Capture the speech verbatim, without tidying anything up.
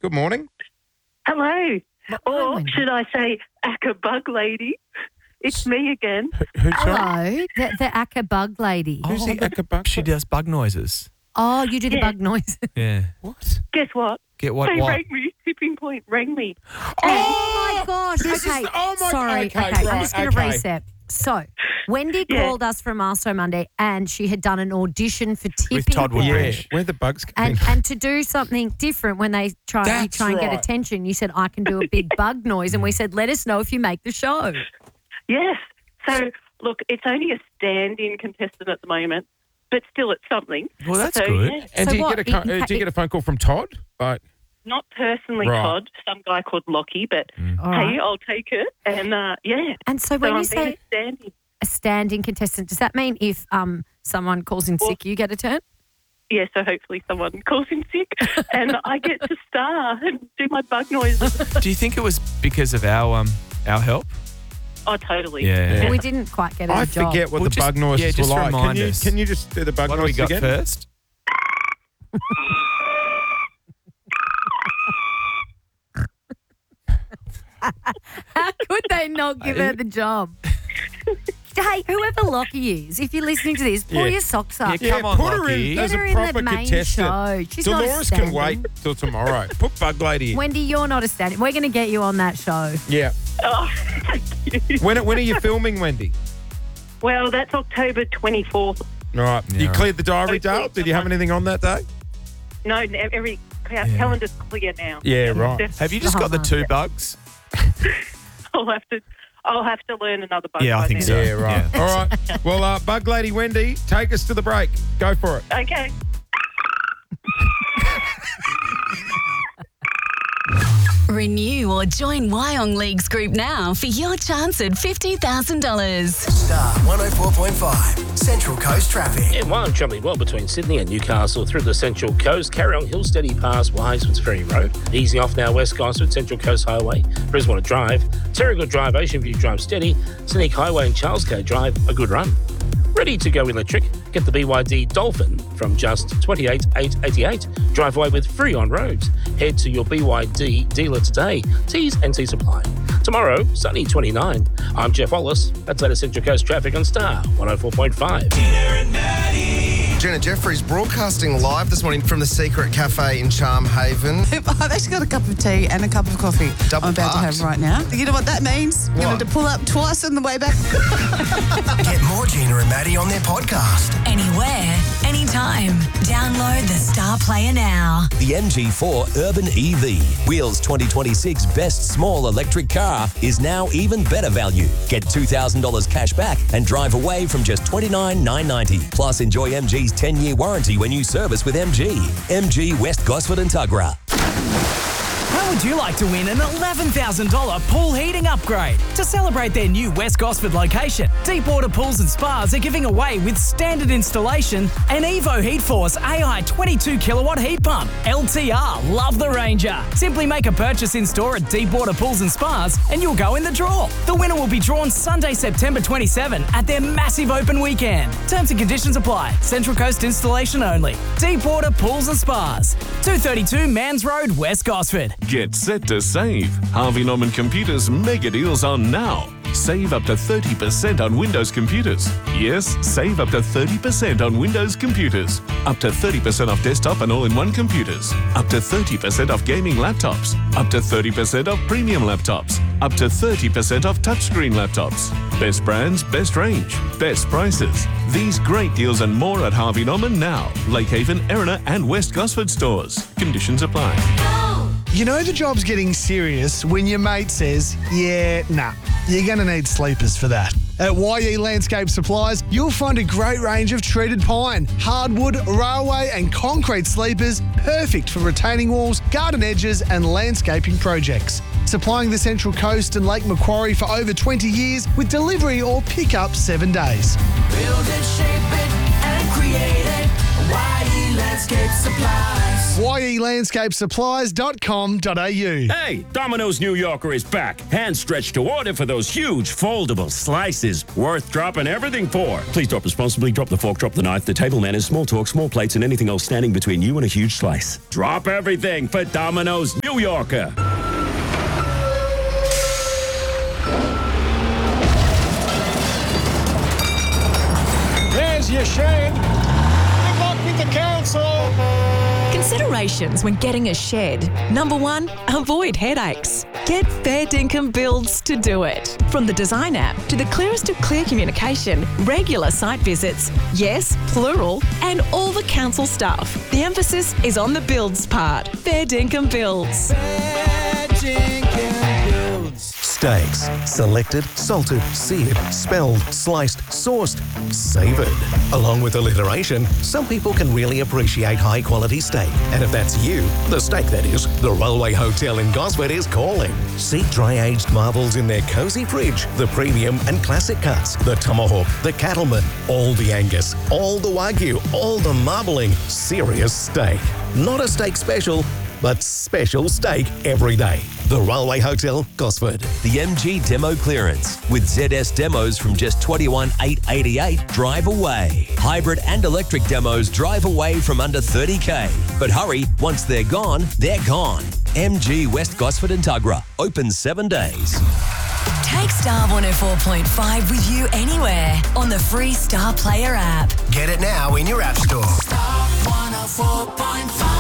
Good morning. Hello. What- Or Wendy. should I say Acca Bug Lady? It's me again. Who's sorry? Hello, the, the Acca bug lady. Who's the Acca Bug? She does bug noises. Oh, you do the Yeah. bug noise. Yeah. What? Guess what? Get what? They What? rang me. Tipping Point rang me. Oh my gosh. This is Okay. the- oh my- Sorry. okay, I'm right, just going to okay. reset. So, Wendy Yeah. called us from Masto Monday and she had done an audition for Tipping With Todd Point. Yeah. Woodbridge. Where the bugs come And in. and to do something different when they try you That's try and get right. attention, you said I can do a big bug noise, and we said let us know if you make the show. Yes. So, look, it's only a stand-in contestant at the moment, but still it's something. Well, that's so, good. yeah, And So do you what, get a co- you- uh, do you get a phone call from Todd? Like, not personally Right. Todd, some guy called Lockie, but All hey, right. I'll take it. And, uh, yeah. And so So when you I'm being say a stand-in. a standing contestant, does that mean if um someone calls in Well- sick, you get a turn? Yeah, so hopefully someone calls in sick and I get to star and do my bug noises. Do you think it was because of our um our help? Oh, totally. Yeah. Yeah. We didn't quite get a I job. forget what Well, the just- bug noises yeah, just were like. remind Can you, us. can you just do the bug What do we noises got again? first? How could they not give her the job? Hey, whoever Lockie is, if you're listening to this, pull Yeah. your socks up. Yeah, Come on, put her Lockie. in Get as a her in proper the main contestant. show. She's not a Dolores can stand-in. wait till tomorrow. Put Bug Lady in. Wendy, you're not a stand. We're going to get you on that show. Yeah. Oh, thank you. When when are you filming, Wendy? Well, that's October twenty-fourth. All right. Yeah, you right. cleared the diary, Okay, Dale? Did you have someone- anything on that day? No, every ca- calendar's clear now. Yeah, right. Def- Have you just got the Uh-huh. two bugs? I'll have to. I'll have to learn another bug. Yeah, I by think then. so. Yeah, right. Yeah. All right. Well, uh, Bug Lady Wendy, take us to the break. Go for it. Okay. Renew or join Wyong Leagues Group now for your chance at fifty thousand dollars. Star one oh four point five, Central Coast Traffic. Yeah, Wyong travelling well between Sydney and Newcastle through the Central Coast. Carryong Hill steady past Wiseman's Ferry Road. Easing off now West Gosford, Central Coast Highway, Brisbane Drive, Terrigal Drive, Ocean View Drive steady, Scenic Highway and Charles Gate Drive, a good run. Ready to go electric? Get the B Y D Dolphin from just twenty-eight thousand eight hundred eighty-eight. Drive away with free on roads. Head to your B Y D dealer today. T's and T's apply. Tomorrow, sunny twenty-nine. I'm Jeff Wallace. That's latest Central Coast traffic on Star one oh four point five. Jenna Jeffries broadcasting live this morning from the Secret Cafe in Charm Haven. I've actually got a cup of tea and a cup of coffee Double I'm about to parked. have right now. You know what that means? I'm What? going to pull up twice on the way back. Get more Gina and Maddie on their podcast. Anywhere, anytime. Download the Star Player now. The M G four Urban E V, Wheels twenty twenty-six Best Small Electric Car, is now even better value. Get two thousand dollars cash back and drive away from just twenty-nine thousand nine hundred ninety. Plus, enjoy M G's ten-year warranty when you service with M G. M G West Gosford and Tuggerah. How would you like to win an eleven thousand dollars pool heating upgrade? To celebrate their new West Gosford location, Deepwater Pools and Spas are giving away with standard installation an Evo Heat Force A I twenty-two kilowatt heat pump. L T R, love the Ranger. Simply make a purchase in store at Deepwater Pools and Spas and you'll go in the draw. The winner will be drawn Sunday, September twenty-seventh at their massive open weekend. Terms and conditions apply. Central Coast installation only. Deepwater Pools and Spas. two thirty-two Mans Road, West Gosford. Get set to save. Harvey Norman Computers mega deals on now. Save up to thirty percent on Windows computers. Yes, save up to thirty percent on Windows computers. Up to thirty percent off desktop and all-in-one computers. Up to thirty percent off gaming laptops. Up to thirty percent off premium laptops. Up to thirty percent off touchscreen laptops. Best brands, best range, best prices. These great deals and more at Harvey Norman now. Lakehaven, Erina and West Gosford stores. Conditions apply. You know the job's getting serious when your mate says, yeah, nah, you're going to need sleepers for that. At Y E Landscape Supplies, you'll find a great range of treated pine, hardwood, railway and concrete sleepers, perfect for retaining walls, garden edges and landscaping projects. Supplying the Central Coast and Lake Macquarie for over twenty years with delivery or pick-up seven days. Build it, shape it and create it. Y E Landscape Supplies. y e landscape supplies dot com dot a u. Hey, Domino's New Yorker is back. Hand stretched to order for those huge foldable slices. Worth dropping everything for. Please drop responsibly. Drop the fork, drop the knife, the table manners, small talk, small plates, and anything else standing between you and a huge slice. Drop everything for Domino's New Yorker. There's your shed. Good luck with the council. Considerations when getting a shed. Number one, avoid headaches. Get Fair Dinkum Builds to do it. From the design app to the clearest of clear communication, regular site visits, yes, plural, and all the council stuff. The emphasis is on the builds part. Fair Dinkum Builds. Fair Dinkum Builds. Steaks. Selected, salted, seared, spelled, sliced, sourced, savoured. Along with alliteration, some people can really appreciate high-quality steak. And if that's you, the steak that is, the Railway Hotel in Gosford is calling. See dry-aged marvels in their cosy fridge, the premium and classic cuts, the tomahawk, the cattleman, all the Angus, all the Wagyu, all the marbling. Serious steak. Not a steak special, but special steak every day. The Railway Hotel, Gosford. The M G Demo Clearance with Z S demos from just twenty-one thousand eight hundred eighty-eight drive away. Hybrid and electric demos drive away from under thirty K. But hurry, once they're gone, they're gone. M G West Gosford and Tuggerah, open seven days. Take Star one oh four point five with you anywhere on the free Star Player app. Get it now in your app store. Star one oh four point five.